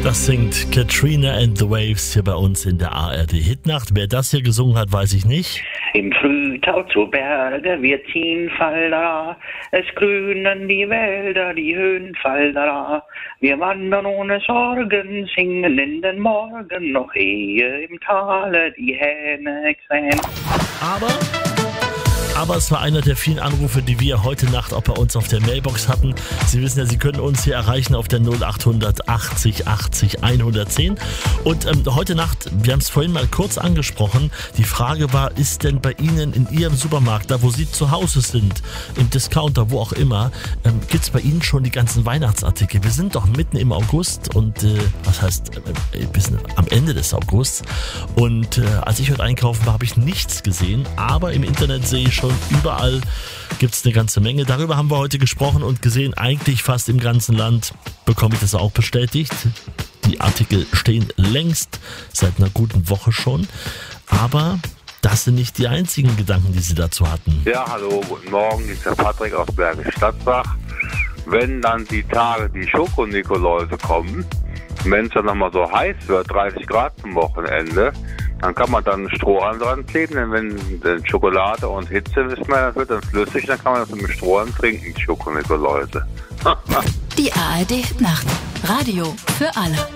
Das singt Katrina and the Waves hier bei uns in der ARD Hitnacht. Wer das hier gesungen hat, weiß ich nicht. Im Frühtau zu Berge, wir ziehen Fallera, es grünen die Wälder, die Höhen Fallera. Wir wandern ohne Sorgen, singen in den Morgen, noch ehe im Tale die Hähne krähen. Aber es war einer der vielen Anrufe, die wir heute Nacht auch bei uns auf der Mailbox hatten. Sie wissen ja, Sie können uns hier erreichen auf der 0800 80 80 110. Und heute Nacht, wir haben es vorhin mal kurz angesprochen, die Frage war, ist denn bei Ihnen in Ihrem Supermarkt, da wo Sie zu Hause sind, im Discounter, wo auch immer, gibt es bei Ihnen schon die ganzen Weihnachtsartikel? Wir sind doch mitten im August und was heißt, bis am Ende des Augusts. Und als ich heute einkaufen war, habe ich nichts gesehen, aber im Internet sehe ich schon, überall gibt es eine ganze Menge. Darüber haben wir heute gesprochen und gesehen, eigentlich fast im ganzen Land bekomme ich das auch bestätigt. Die Artikel stehen längst seit einer guten Woche schon, aber das sind nicht die einzigen Gedanken, die Sie dazu hatten. Ja, hallo, guten Morgen, hier ist der Patrick aus Bergisch Gladbach. Wenn dann die Tage die Schokonikoläuse kommen, wenn es dann nochmal so heiß wird, 30 Grad zum Wochenende, dann kann man dann Strohhalm dran kleben, denn wenn Schokolade und Hitze, wissen wir, das wird dann flüssig, dann kann man das mit Strohhalm trinken, die Schokonikoläuse. Die ARD Nacht. Radio für alle.